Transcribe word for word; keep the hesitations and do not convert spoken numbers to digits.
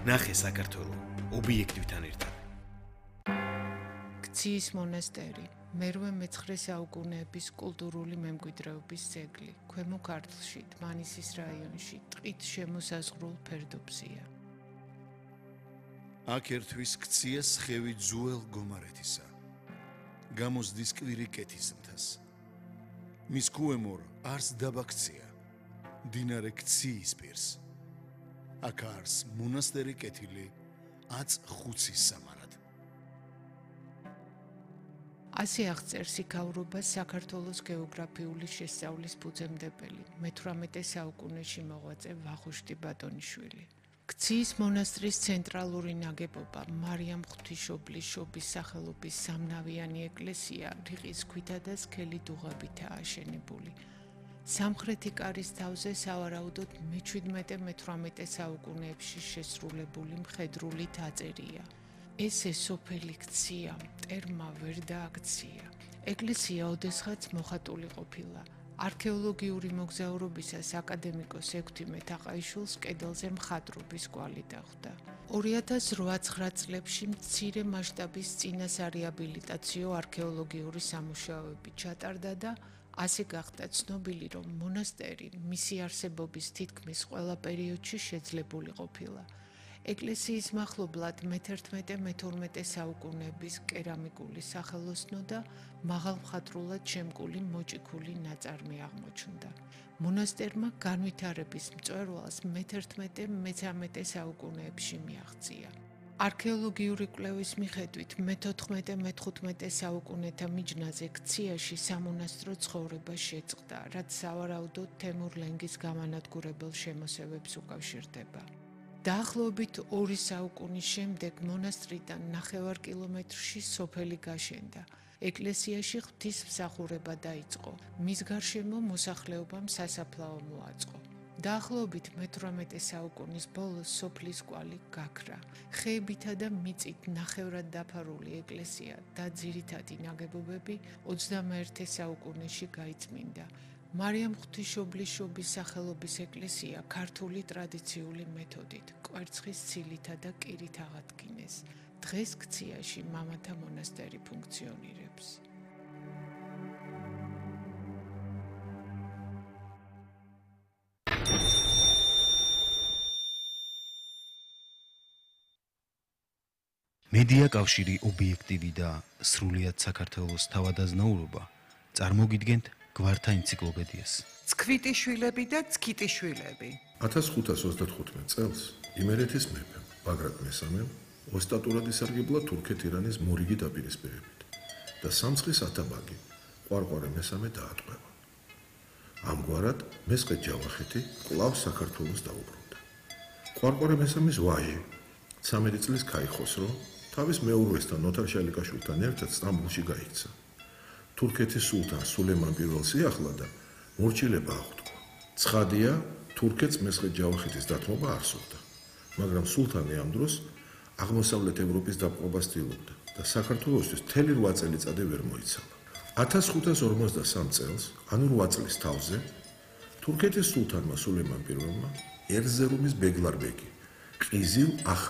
ნახე საქართველო ობიექტივთან ერთად. ქციის მონასტერი, მერვე მეცხრე საუკუნეების კულტურული მემკვიდრეობის ძეგლი, ქვემო ქართლში, დმანისის რაიონში, ტყით შემოსაზღვრულ ფერდობზეა. აქ ერთვის ქცია სხევი ძუელ გომარეთისა. გამოსდის კვირი კეთის მთას. მის ქვემორ არს დაბა ქცია, მდინარე ქციის პირს. აქ არს მონასტერი კეთილი აც ხუცის სამარად. ასე აღწერს იქაურობას საქართველოს გეოგრაფიული შესწავლის ფუძემდებელი, მეთვრამეტე საუკუნეში მოღვაწე ვახუშტი ბატონიშვილი. ქციის მონასტრის ცენტრალური ნაგებობა მარიამ ღვთისმშობლის შობის სახელობის სამნავიანი ეკლესია რიყის ქვითა და სქელი დუღაბითაა აშენებული. სამხრეთი კარის თავზე სავარაუდოდ მეჩვიდმეტე-მეთვრამეტე საუკუნეებში შესრულებული მხედრული თაწერია. ესე სოფელი ქცია მტერმა ვერ დააქცია. ეკლესია ოდესღაც მოხატული ყოფილა. არქეოლოგიური მოგზაურობისას აკადემიკოს ექვთიმე თაყაიშვილს კედელზე მხატვრობის კვალი დახვდა. ორი ათას რვა წლებში მცირე მასშტაბის წინასარეაბილიტაციო არქეოლოგიური სამუშაოები ჩატარდა და ასე გახდა ცნობილი, რომ მონასტერი მისი არსებობის თითქმის ყველა პერიოდში შეძლებული ყოფილა. ეკლესიის მახლობლად მეთერთმეტე-მეთორმეტე საუკუნეების კერამიკული სახელოსნო და მაღალმხატვრულად შემკული მოჭიქული ნაწარმი აღმოჩნდა. მონასტერმა განვითარების მწვერვალს მეთერთმეტე-მეთორმეტე საუკუნეებში მიაღწია. არქეოლოგიური კვლევის მიხედვით მეთოთხმეტე-მეთხვთმეტე საუკუნეთა მიჯნაზე ქციაში სამონასტრო ცხოვრება შეწყდა, რაც სავარაუდოდ თემურ-ლენგის გამანადგურებელ შემოსევებს უკავშირდება. დაახლოებით ორი საუკუნის შემდეგ მონასტრიდან ნახევარ კილომეტრში სოფელი გაშენდა. ეკლესიაში ღვთისმსახურება დაიწყო. მის გარშემო მოსახლეობამ სასაფლაო მოაწყო. დაახლოებით მეთვრამეტე საუკუნის ბოლოს სოფლის კვალი გაქრა. ხეებითა და მიწით ნახევრად დაფარული ეკლესია და ძირითადი ნაგებობები ოცდამეერთე საუკუნეში გაიწმინდა. მარიამ ღვთისმშობლის შობის სახელობის ეკლესია ქართული ტრადიციული მეთოდით, კვერცხის ცილითა და კირით აღადგინეს. დღეს ქციაში მამათა მონასტერი ფუნქციონირებს. მედია კავშირი ობიექტივი და სრულიად საქართველოს თავადაზნაურობა წარმოგიდგენთ გვართა ენციკლოპედიას. ცქვიტიშვილები და ცქიტიშვილები. ათას ხუთას ოცდათხუთმეტ წელს იმერეთის მეფემ ბაგრატ მესამემ ოსტატურად ისარგებლა თურქეთ-ირანის მორიგი დაპირისპირებით და სამცხის ათაბაგი ყვარყვარე მესამე დაატყვევა. ამგვარად მესყე ჯავახეთი კვლავ საქართველოს დაუბრუნდა. ყვარყვარე მესამის ვაჟი ცამეტი წლის ქაიხოსრო თავის მეუღლესთან ნოთარ შალიკაშვილთან ერთად სტამბოლში გაიქცა. თურქეთის სულთან სულეიმან პირველს იახლა და მორჩილება აღუთქვა. ცხადია, თურქეთს მესხე ჯავახეთის დათმობა არ სურდა, მაგრამ სულთანი ამ დროს აღმოსავლეთ ევროპის დაპყრობას ცდილობდა და საქართველოსთვის მთელი რვა წელიწადი ვერ მოიცალა. ათას ხუთას ორმოცდასამ წელს, ანუ რვა წლის თავზე, თურქეთის სულთანმა სულეიმან პირველმა ერზერუმის ბეგლარბეგი ყიზილ